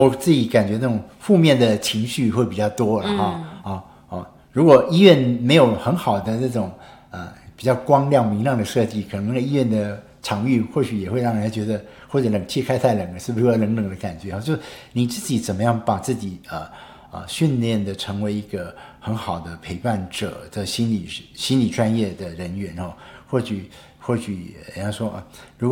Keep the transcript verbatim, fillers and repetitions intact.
我自己感觉那种负面的情绪会比较多了哈、 嗯哦哦，如果医院没有很好的这种呃比较光亮明亮的设计，可能那个医院的场域或许也会让人家觉得，或者冷气开太冷了，是不是会有冷冷的感觉？就是你自己怎么样把自己呃呃训练的成为一个很好的陪伴者的心理心理专业的人员哦，或许或许人家说啊，如果